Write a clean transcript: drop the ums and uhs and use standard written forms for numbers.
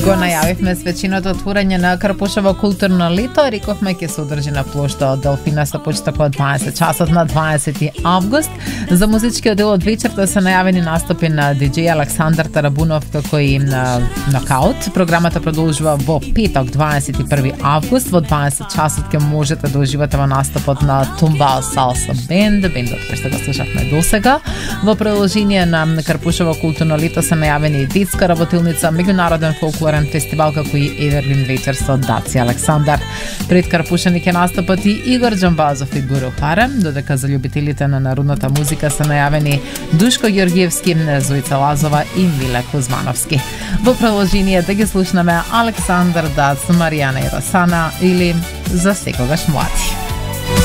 Го најавивме свечиното отворање на Карпушево културно лето, рековме ќе се одржи на плошта од Делфина со почеток од 20 часот на 20 август. За музичкиот дел од вечерта се најавени настапи на диџеј Александар Тарабунов како и на Нокаут. Програмата продолжува во петок 21 август во 20 часот ќе можете да уживате во настапот на Тумбао Салса Бенд, бендот кој што го слушавме досега. Во продолжение на Карпушево културно лето се најавени и детска работилница, меѓународен фолклорен фестивал како и Еверлин вечер со Даци Александар. Пред Карпушани ќе настапат и Игор Џамбазов и Гуру Харем, додека за љубителите на народната музика се најавени Душко Ѓорѓиевски, Зојца Лазова и Миле Кузмановски. Во продолжение да ги слушнеме Александар Дац, Маријана и Росана или За секогаш млади.